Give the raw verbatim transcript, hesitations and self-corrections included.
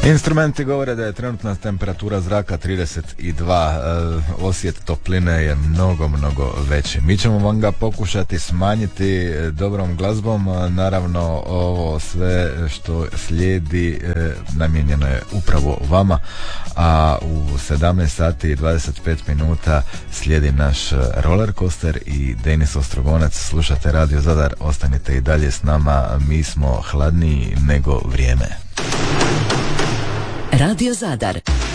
Instrumenti govore da je trenutna temperatura zraka trideset dva, e, osjet topline je mnogo, mnogo veći. Mi ćemo vam ga pokušati smanjiti dobrom glazbom, naravno ovo sve što slijedi e, namijenjeno je upravo vama, a u sedamnaest sati i dvadeset pet minuta slijedi naš roller coaster i Denis Ostrogonac. Slušate Radio Zadar, ostanite i dalje s nama, mi smo hladniji nego vrijeme. Radio Zadar.